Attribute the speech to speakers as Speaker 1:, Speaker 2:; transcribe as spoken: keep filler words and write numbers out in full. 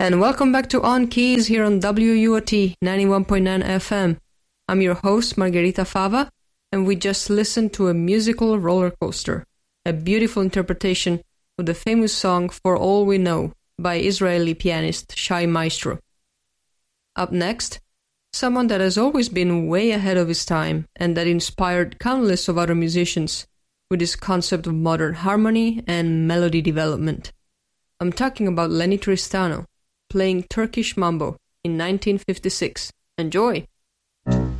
Speaker 1: And welcome back to On Keys here on W U O T ninety-one point nine F M. I'm your host, Margherita Fava, and we just listened to a musical roller coaster, a beautiful interpretation of the famous song For All We Know by Israeli pianist Shai Maestro. Up next, someone that has always been way ahead of his time and that inspired countless of other musicians with his concept of modern harmony and melody development. I'm talking about Lenny Tristano, playing Turkish Mambo in nineteen fifty-six. Enjoy!